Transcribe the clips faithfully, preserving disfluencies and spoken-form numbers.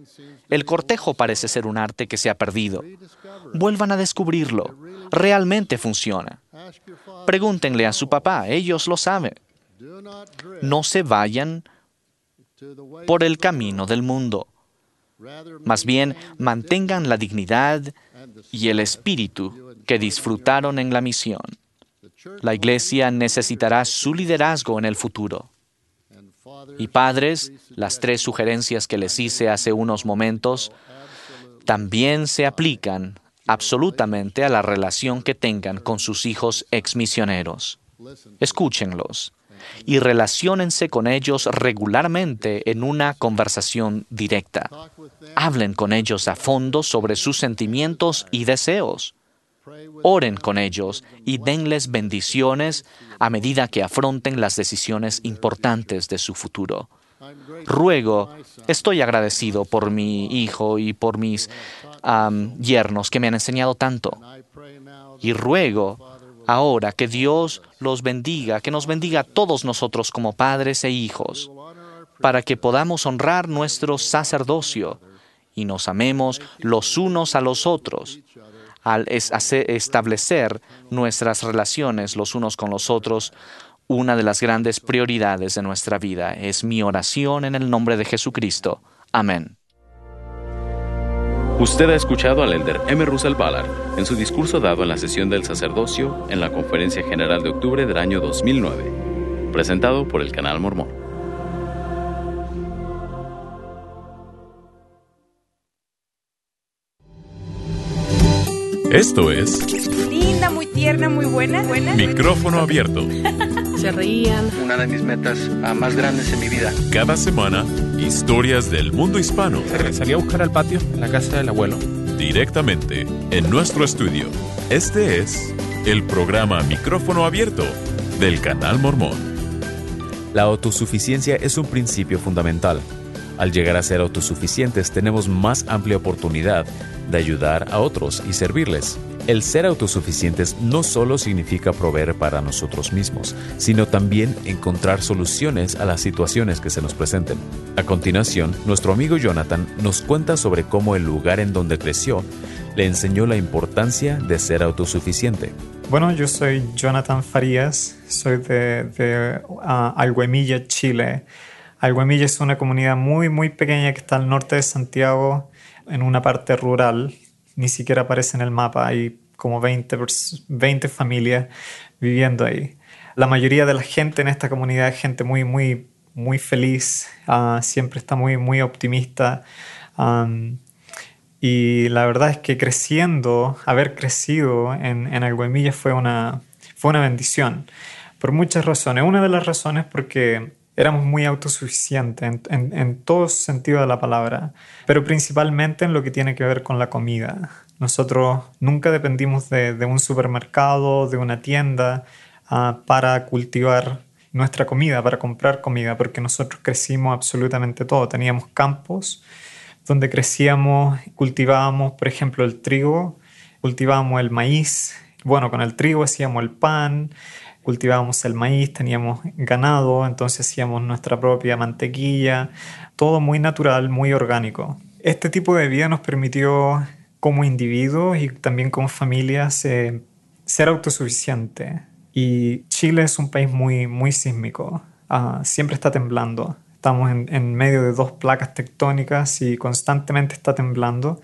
El cortejo parece ser un arte que se ha perdido. Vuelvan a descubrirlo. Realmente funciona. Pregúntenle a su papá, ellos lo saben. No se vayan por el camino del mundo. Más bien, mantengan la dignidad y el espíritu que disfrutaron en la misión. La Iglesia necesitará su liderazgo en el futuro. Y padres, las tres sugerencias que les hice hace unos momentos también se aplican absolutamente a la relación que tengan con sus hijos exmisioneros. Escúchenlos y relaciónense con ellos regularmente en una conversación directa. Hablen con ellos a fondo sobre sus sentimientos y deseos. Oren con ellos y denles bendiciones a medida que afronten las decisiones importantes de su futuro. Ruego, estoy agradecido por mi hijo y por mis um, yernos que me han enseñado tanto. Y ruego ahora que Dios los bendiga, que nos bendiga a todos nosotros como padres e hijos, para que podamos honrar nuestro sacerdocio y nos amemos los unos a los otros, al es hacer, establecer nuestras relaciones los unos con los otros. Una de las grandes prioridades de nuestra vida es mi oración en el nombre de Jesucristo. Amén. Usted ha escuchado al elder M. Russell Ballard en su discurso dado en la sesión del sacerdocio en la Conferencia General de octubre del año dos mil nueve, presentado por el Canal Mormón. Esto es linda, muy tierna, muy buena, buena. Micrófono Abierto. Se reían. Una de mis metas uh, más grandes en mi vida. Cada semana, historias del mundo hispano. Salí a buscar al patio en la casa del abuelo. Directamente en nuestro estudio. Este es el programa Micrófono Abierto del Canal Mormón. La autosuficiencia es un principio fundamental. Al llegar a ser autosuficientes, tenemos más amplia oportunidad de ayudar a otros y servirles. El ser autosuficientes no solo significa proveer para nosotros mismos, sino también encontrar soluciones a las situaciones que se nos presenten. A continuación, nuestro amigo Jonathan nos cuenta sobre cómo el lugar en donde creció le enseñó la importancia de ser autosuficiente. Bueno, yo soy Jonathan Farías, soy de, de uh, Alguemilla, Chile. Alguemilla es una comunidad muy, muy pequeña que está al norte de Santiago, en una parte rural. Ni siquiera aparece en el mapa. Hay como veinte, veinte familias viviendo ahí. La mayoría de la gente en esta comunidad es gente muy, muy, muy feliz. Uh, siempre está muy, muy optimista. Um, y la verdad es que creciendo, haber crecido en, en Alguemilla fue una, fue una bendición. Por muchas razones. Una de las razones porque éramos muy autosuficientes en, en, en todo sentido de la palabra, pero principalmente en lo que tiene que ver con la comida. Nosotros nunca dependimos de, de un supermercado, de una tienda, uh, para cultivar nuestra comida, para comprar comida, porque nosotros crecimos absolutamente todo. Teníamos campos donde crecíamos, cultivábamos, por ejemplo, el trigo, cultivábamos el maíz. Bueno, con el trigo hacíamos el pan, cultivábamos el maíz, teníamos ganado, entonces hacíamos nuestra propia mantequilla, todo muy natural, muy orgánico. Este tipo de vida nos permitió como individuos y también como familias eh, ser autosuficientes. Y Chile es un país muy, muy sísmico, uh, siempre está temblando. Estamos en, en medio de dos placas tectónicas y constantemente está temblando.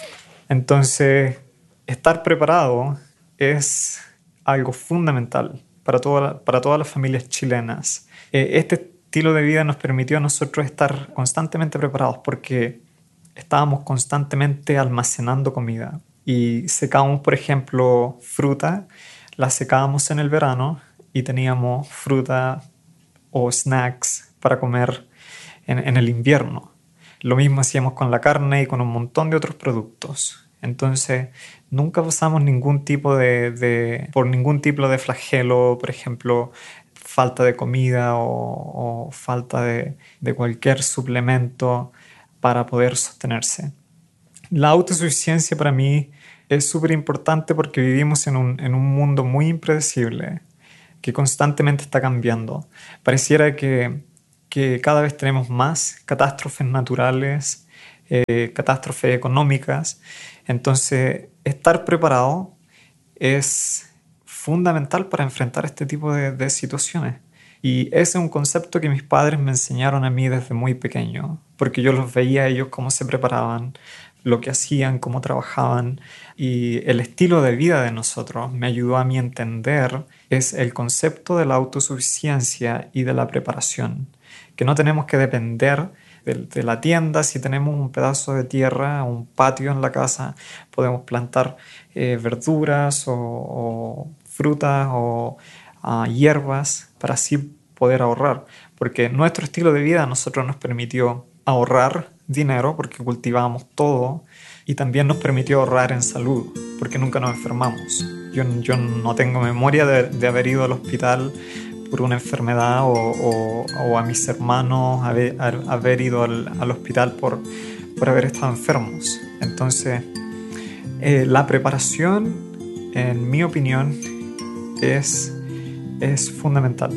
Entonces, estar preparado es algo fundamental para, toda, para todas las familias chilenas. Eh, este estilo de vida nos permitió a nosotros estar constantemente preparados porque estábamos constantemente almacenando comida. Y secábamos, por ejemplo, fruta, la secábamos en el verano y teníamos fruta o snacks para comer en, en el invierno. Lo mismo hacíamos con la carne y con un montón de otros productos. Entonces, nunca pasamos ningún tipo de, de, por ningún tipo de flagelo, por ejemplo, falta de comida o, o falta de, de cualquier suplemento para poder sostenerse. La autosuficiencia para mí es súper importante porque vivimos en un, en un mundo muy impredecible que constantemente está cambiando. Pareciera que, que cada vez tenemos más catástrofes naturales, eh, catástrofes económicas. Entonces, estar preparado es fundamental para enfrentar este tipo de, de situaciones. Y ese es un concepto que mis padres me enseñaron a mí desde muy pequeño, porque yo los veía a ellos cómo se preparaban, lo que hacían, cómo trabajaban, y el estilo de vida de nosotros me ayudó a mí a entender es el concepto de la autosuficiencia y de la preparación, que no tenemos que depender de, de la tienda. Si tenemos un pedazo de tierra, un patio en la casa, podemos plantar eh, verduras o, o frutas o uh, hierbas para así poder ahorrar, porque nuestro estilo de vida a nosotros nos permitió ahorrar dinero porque cultivábamos todo, y también nos permitió ahorrar en salud porque nunca nos enfermamos. Yo, yo no tengo memoria de, de haber ido al hospital por una enfermedad o, o, o a mis hermanos haber, haber ido al, al hospital por, por haber estado enfermos. Entonces, eh, la preparación, en mi opinión, es, es fundamental.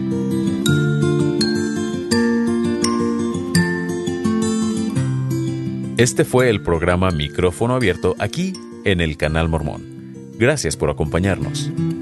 Este fue el programa Micrófono Abierto aquí en el Canal Mormón. Gracias por acompañarnos.